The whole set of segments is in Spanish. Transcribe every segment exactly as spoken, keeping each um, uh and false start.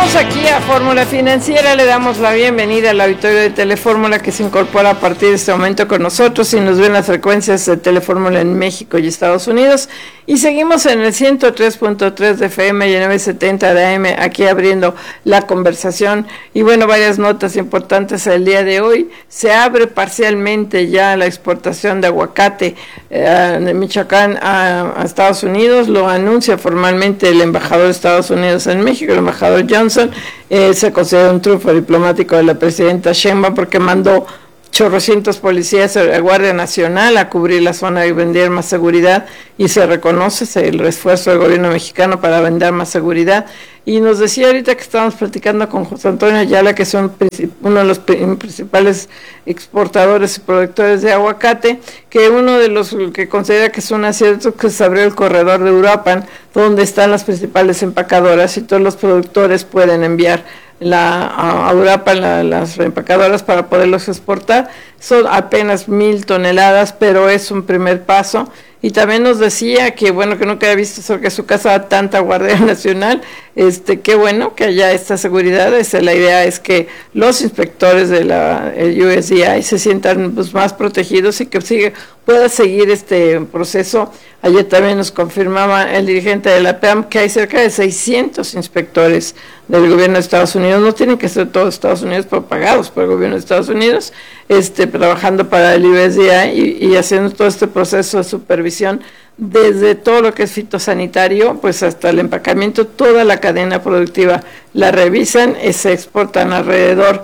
Regresamos aquí a Fórmula Financiera, le damos la bienvenida al auditorio de Telefórmula que se incorpora a partir de este momento con nosotros y nos ven las frecuencias de Telefórmula en México y Estados Unidos. Y seguimos en el ciento tres punto tres de F M y en novecientos setenta de A M, aquí abriendo la conversación. Y bueno, varias notas importantes el día de hoy. Se abre parcialmente ya la exportación de aguacate eh, de Michoacán a, a Estados Unidos, lo anuncia formalmente el embajador de Estados Unidos en México, el embajador Johnson. Eh, se considera un triunfo diplomático de la presidenta Sheinbaum porque mandó chorrocientos policías de la Guardia Nacional a cubrir la zona y vender más seguridad, y se reconoce el esfuerzo del gobierno mexicano para vender más seguridad. Y nos decía ahorita que estábamos platicando con José Antonio Ayala, que son uno de los principales exportadores y productores de aguacate, que uno de los que considera que es un acierto que se abrió el corredor de Uruapan, donde están las principales empacadoras y todos los productores pueden enviar la a Uruapan la, las empacadoras para poderlos exportar. Son apenas mil toneladas, pero es un primer paso. Y también nos decía que bueno, que nunca había visto cerca de su casa tanta Guardia Nacional. Este, qué bueno que haya esta seguridad. Este, la idea es que los inspectores de la el U S D A se sientan pues, más protegidos y que sigue, pueda seguir este proceso. Ayer también nos confirmaba el dirigente de la P A M que hay cerca de seiscientos inspectores del gobierno de Estados Unidos. No tienen que ser todos Estados Unidos, pero pagados por el gobierno de Estados Unidos, este, trabajando para el U S D A y, y haciendo todo este proceso de supervisión desde todo lo que es fitosanitario, pues hasta el empacamiento, toda la cadena productiva la revisan y se exportan alrededor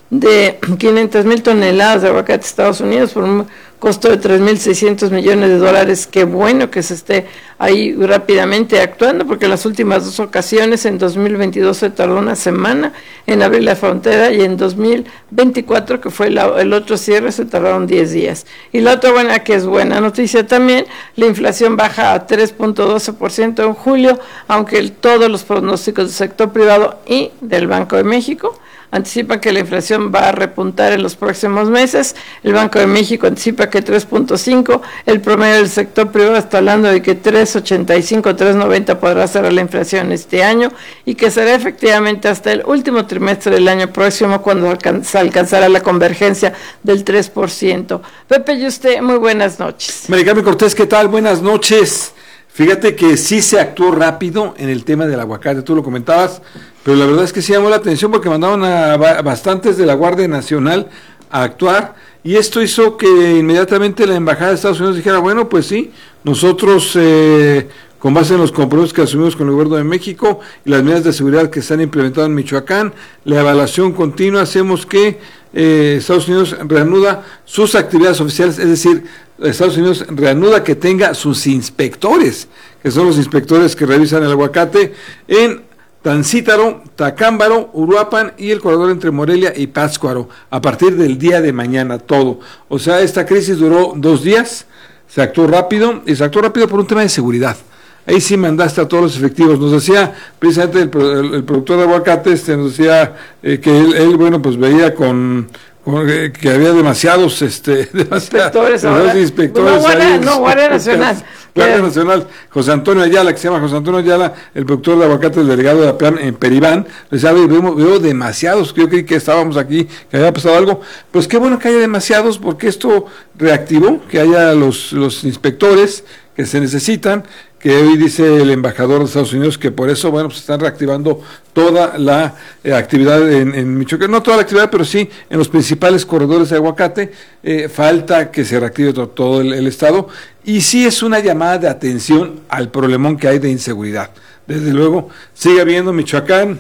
de quinientas mil toneladas de aguacate a Estados Unidos por un costo de tres mil seiscientos millones de dólares. Qué bueno que se esté ahí rápidamente actuando, porque en las últimas dos ocasiones, en dos mil veintidós se tardó una semana en abrir la frontera y en dos mil veinticuatro, que fue la, el otro cierre, se tardaron diez días. Y la otra buena, que es buena noticia también, la inflación baja a tres punto doce por ciento en julio, aunque el, todos los pronósticos del sector privado y del Banco de México anticipan que la inflación va a repuntar en los próximos meses. El Banco de México anticipa que tres punto cinco, el promedio del sector privado está hablando de que tres punto ochenta y cinco, tres punto noventa podrá ser la inflación este año, y que será efectivamente hasta el último trimestre del año próximo cuando alcanza, alcanzará la convergencia del tres por ciento. Pepe y usted, muy buenas noches. María Carmen Cortés, ¿qué tal? Buenas noches. Fíjate que sí se actuó rápido en el tema del aguacate, tú lo comentabas, pero la verdad es que sí llamó la atención porque mandaron a bastantes de la Guardia Nacional a actuar, y esto hizo que inmediatamente la Embajada de Estados Unidos dijera, bueno, pues sí, nosotros eh, con base en los compromisos que asumimos con el gobierno de México y las medidas de seguridad que se han implementado en Michoacán, la evaluación continua, hacemos que eh, Estados Unidos reanuda sus actividades oficiales, es decir, Estados Unidos reanuda que tenga sus inspectores, que son los inspectores que revisan el aguacate en Tancítaro, Tacámbaro, Uruapan y el corredor entre Morelia y Pátzcuaro, a partir del día de mañana, todo. O sea, esta crisis duró dos días, se actuó rápido, y se actuó rápido por un tema de seguridad. Ahí sí mandaste a todos los efectivos. Nos decía precisamente el, el, el productor de aguacate, este, nos decía eh, que él, él, bueno, pues veía con... que había demasiados este inspectores, demasiados inspectores no, guardia, ahí, no, Guardia Nacional Guardia Nacional, José Antonio Ayala, que se llama José Antonio Ayala, el productor de aguacate, el delegado de la P A M en Peribán, pues ya veo, veo demasiados, yo creí que estábamos aquí, que había pasado algo, pues qué bueno que haya demasiados, porque esto reactivó, que haya los, los inspectores que se necesitan, que hoy dice el embajador de Estados Unidos que por eso, bueno, pues están reactivando toda la eh, actividad en, en Michoacán, no toda la actividad, pero sí en los principales corredores de aguacate. Eh, falta que se reactive to, todo el, el estado, y sí es una llamada de atención al problemón que hay de inseguridad. Desde luego, sigue habiendo Michoacán,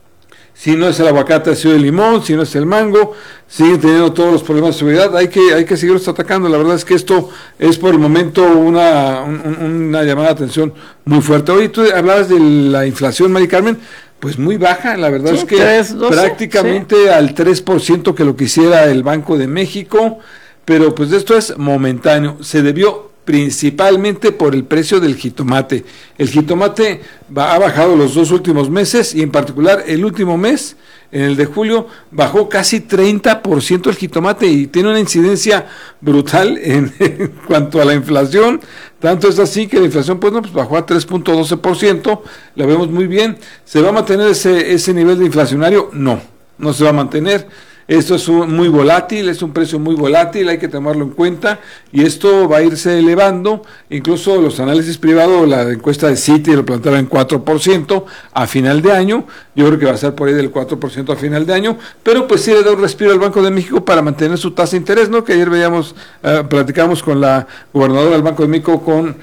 si no es el aguacate, ha sido el limón, si no es el mango, siguen teniendo todos los problemas de seguridad, hay que hay que seguirlos atacando. La verdad es que esto es por el momento una, un, una llamada de atención muy fuerte. Hoy tú hablabas de la inflación, Mari Carmen, pues muy baja, la verdad sí, es que tres, doce, prácticamente sí. Al tres por ciento que lo quisiera el Banco de México, pero pues esto es momentáneo, se debió principalmente por el precio del jitomate. El jitomate va, ha bajado los dos últimos meses, y en particular el último mes, en el de julio, bajó casi treinta por ciento el jitomate, y tiene una incidencia brutal en, en cuanto a la inflación, Tanto es así que la inflación pues, no, pues bajó a tres punto doce por ciento, la vemos muy bien. ¿Se va a mantener ese, ese nivel de inflacionario? No, no se va a mantener. Esto es un, muy volátil, es un precio muy volátil, hay que tomarlo en cuenta y esto va a irse elevando. Incluso los análisis privados, la encuesta de Citi lo planteaba en cuatro por ciento a final de año. Yo creo que va a ser por ahí del cuatro por ciento a final de año, pero pues sí le da un respiro al Banco de México para mantener su tasa de interés, ¿no? Que ayer veíamos, uh, platicamos con la gobernadora del Banco de México, con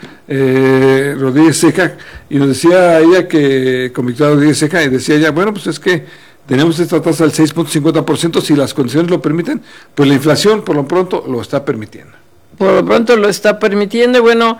eh, Rodríguez Ceja, y nos decía ella que, con Victoria Rodríguez Ceja, y decía ella, bueno, pues es que tenemos esta tasa del seis punto cincuenta por ciento, si las condiciones lo permiten, pues la inflación por lo pronto lo está permitiendo. Por lo pronto lo está permitiendo. Bueno,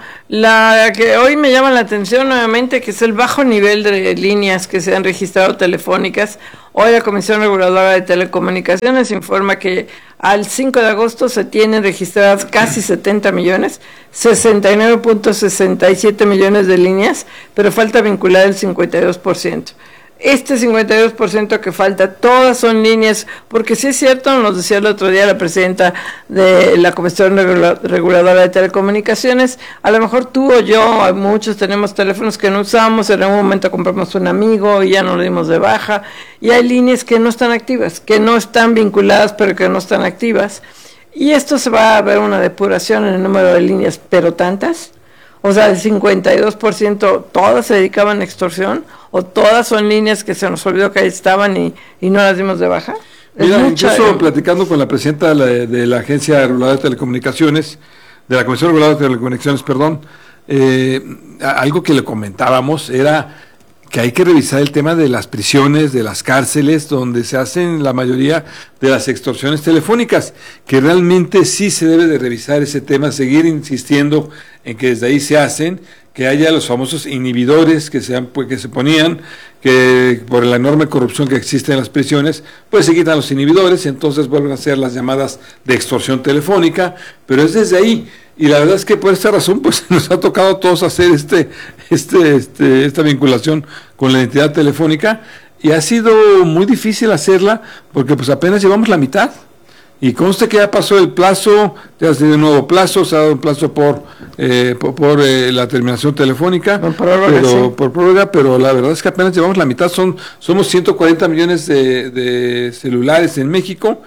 la que hoy me llama la atención nuevamente, que es el bajo nivel de líneas que se han registrado telefónicas. Hoy la Comisión Reguladora de Telecomunicaciones informa que al cinco de agosto se tienen registradas casi setenta millones, sesenta y nueve punto sesenta y siete millones de líneas, pero falta vincular el cincuenta y dos por ciento. Este cincuenta y dos por ciento que falta, todas son líneas, porque sí es cierto, nos decía el otro día la presidenta de la Comisión Reguladora de Telecomunicaciones, a lo mejor tú o yo, muchos tenemos teléfonos que no usamos, en algún momento compramos un amigo y ya nos lo dimos de baja, y hay líneas que no están activas, que no están vinculadas, pero que no están activas, y esto se va a ver una depuración en el número de líneas, pero tantas. O sea, el cincuenta y dos por ciento todas se dedicaban a extorsión, o todas son líneas que se nos olvidó que ahí estaban y, y no las dimos de baja. Mira, mucha, incluso eh, platicando con la presidenta de la, de la Agencia Reguladora de Telecomunicaciones, de la Comisión Reguladora de Telecomunicaciones, perdón, eh, algo que le comentábamos era que hay que revisar el tema de las prisiones, de las cárceles, donde se hacen la mayoría de las extorsiones telefónicas, que realmente sí se debe de revisar ese tema, seguir insistiendo en que desde ahí se hacen, que haya los famosos inhibidores que se, han, pues, que se ponían, que por la enorme corrupción que existe en las prisiones, pues se quitan los inhibidores y entonces vuelven a hacer las llamadas de extorsión telefónica, pero es desde ahí. Y la verdad es que por esta razón pues nos ha tocado a todos hacer este, este, este, esta vinculación con la identidad telefónica y ha sido muy difícil hacerla porque pues apenas llevamos la mitad. Y conste que ya pasó el plazo, ya se dio un nuevo plazo, se ha dado un plazo por eh, por, por eh, la terminación telefónica, por prórroga, pero, sí. por prórroga, pero la verdad es que apenas llevamos la mitad, son somos ciento cuarenta millones de, de celulares en México,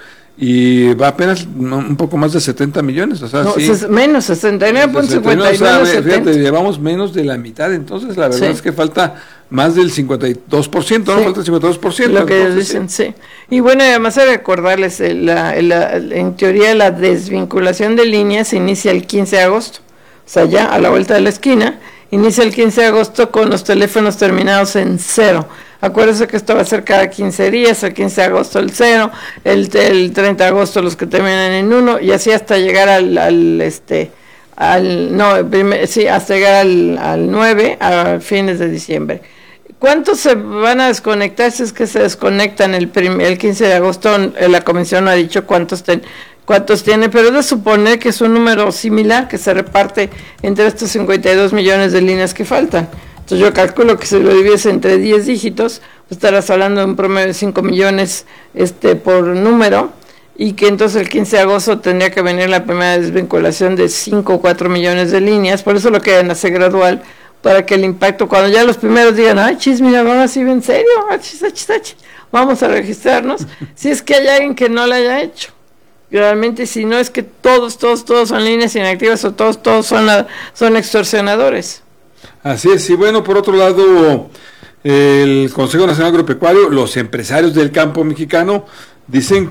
y va apenas un poco más de setenta millones, o sea, no, sí, menos, sesenta y nueve punto cincuenta y nueve, o sea, fíjate, llevamos menos de la mitad, entonces la verdad sí. es que falta más del cincuenta y dos por ciento, sí. ¿no? Falta el cincuenta y dos por ciento. Lo que entonces, ellos dicen, sí. sí. Y bueno, además de recordarles, la, la, en teoría la desvinculación de líneas se inicia el quince de agosto, o sea, ya a la vuelta de la esquina, inicia el quince de agosto con los teléfonos terminados en cero. Acuérdense que esto va a ser cada quince días, el quince de agosto el cero, el, el treinta de agosto los que terminan en uno, y así hasta llegar al, al este, al, no, primer, sí, hasta llegar al, al nueve, a fines de diciembre. ¿Cuántos se van a desconectar? Si es que se desconectan el, prim, el quince de agosto, la comisión no ha dicho cuántos ten, cuántos tiene, pero es de suponer que es un número similar que se reparte entre estos cincuenta y dos millones de líneas que faltan. Entonces yo calculo que si lo divides entre diez dígitos, pues estarás hablando de un promedio de cinco millones este, por número, y que entonces el quince de agosto tendría que venir la primera desvinculación de cinco o cuatro millones de líneas, por eso lo quieren hacer gradual, para que el impacto, cuando ya los primeros digan, ay chis, mira, vamos así en serio, achis, achis, achis, vamos a registrarnos, si es que hay alguien que no lo haya hecho. Realmente, si no es que todos, todos, todos son líneas inactivas o todos, todos son, son extorsionadores. Así es, y bueno, por otro lado, el Consejo Nacional Agropecuario, los empresarios del campo mexicano dicen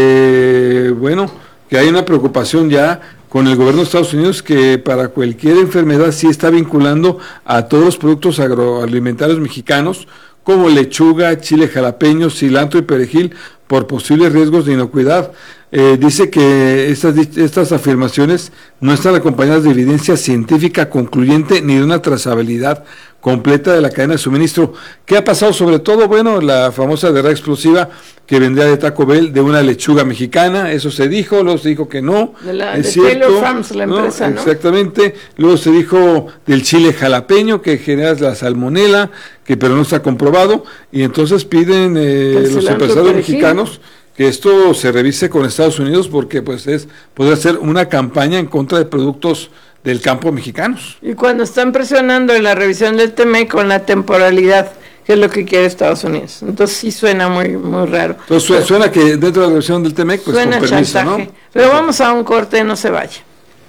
que, bueno, que hay una preocupación ya con el gobierno de Estados Unidos que para cualquier enfermedad sí está vinculando a todos los productos agroalimentarios mexicanos, como lechuga, chile jalapeño, cilantro y perejil, por posibles riesgos de inocuidad. Eh, dice que estas, estas afirmaciones no están acompañadas de evidencia científica concluyente ni de una trazabilidad completa de la cadena de suministro. ¿Qué ha pasado? Sobre todo, bueno, la famosa guerra explosiva que vendría de Taco Bell, de una lechuga mexicana, eso se dijo, luego se dijo que no, de la, es de cierto, Taylor Farms, la empresa, ¿no? Exactamente, luego se dijo del chile jalapeño que genera la salmonela, que pero no está comprobado, y entonces piden eh, los empresarios mexicanos que esto se revise con Estados Unidos, porque pues es podría ser una campaña en contra de productos del campo mexicanos. Y cuando están presionando en la revisión del T M E C con la temporalidad, que es lo que quiere Estados Unidos. Entonces sí suena muy muy raro. Entonces suena, suena que dentro de la revisión del T M E C, pues suena con permiso, chantaje. ¿no? Pero vamos a un corte, no se vaya.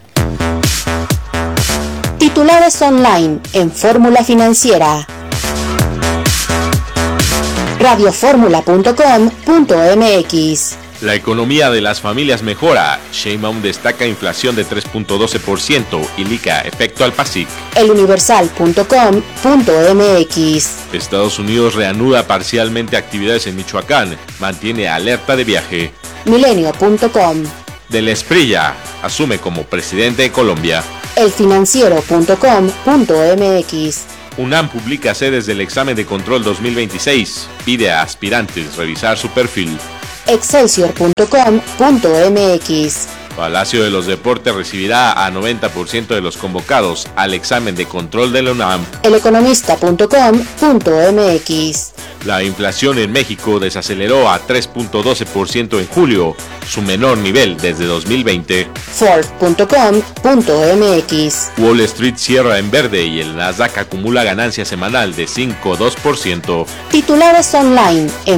Titulares online en Fórmula Financiera. radio fórmula punto com punto m x. La economía de las familias mejora. Sheinbaum destaca inflación de tres punto doce por ciento y lica efecto al PASIC. el universal punto com punto m x. Estados Unidos reanuda parcialmente actividades en Michoacán. Mantiene alerta de viaje. milenio punto com. Del Esprilla asume como presidente de Colombia. el financiero punto com punto m x. UNAM publica sedes del examen de control dos mil veintiséis. Pide a aspirantes revisar su perfil. excelsior punto com punto m x. Palacio de los Deportes recibirá a noventa por ciento de los convocados al examen de control de la UNAM. el economista punto com punto m x. La inflación en México desaceleró a tres punto doce por ciento en julio, su menor nivel desde dos mil veinte. Forbes punto com punto m x. Wall Street cierra en verde y el Nasdaq acumula ganancia semanal de cinco punto dos por ciento. Titulares online en